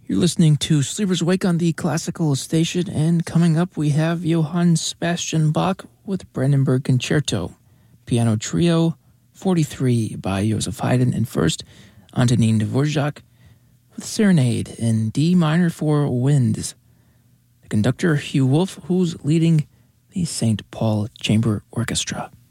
You're listening to Sleepers Wake on the Classical Station, and coming up we have Johann Sebastian Bach with Brandenburg Concerto, Piano Trio 43 by Joseph Haydn, and first Antonin Dvorak with Serenade in D minor for winds. The conductor Hugh Wolf, who's leading the St. Paul Chamber Orchestra.